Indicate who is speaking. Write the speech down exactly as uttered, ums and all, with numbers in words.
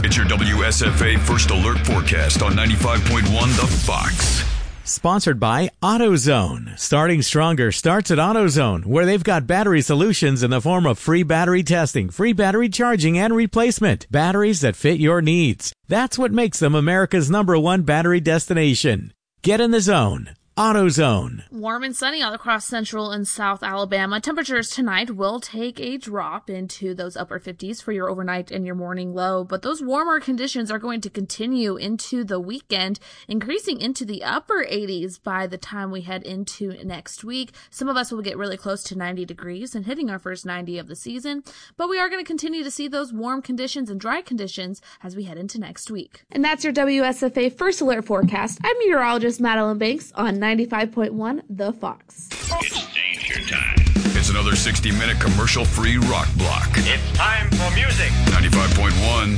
Speaker 1: It's your W S F A First Alert forecast on ninety-five point one The Fox.
Speaker 2: Sponsored by AutoZone. Starting stronger starts at AutoZone, where they've got battery solutions in the form of free battery testing, free battery charging, and replacement. Batteries that fit your needs. That's what makes them America's number one battery destination. Get in the zone. AutoZone.
Speaker 3: Warm and sunny all across central and south Alabama. Temperatures tonight will take a drop into those upper fifties for your overnight and your morning low, but those warmer conditions are going to continue into the weekend, increasing into the upper eighties by the time we head into next week. Some of us will get really close to ninety degrees and hitting our first ninety of the season, but we are going to continue to see those warm conditions and dry conditions as we head into next week.
Speaker 4: And that's your W S F A First Alert forecast. I'm meteorologist Madeline Banks on ninety-five point one The Fox.
Speaker 5: It's danger time.
Speaker 1: It's another sixty minute commercial-free rock block.
Speaker 5: It's time for music.
Speaker 1: ninety-five point one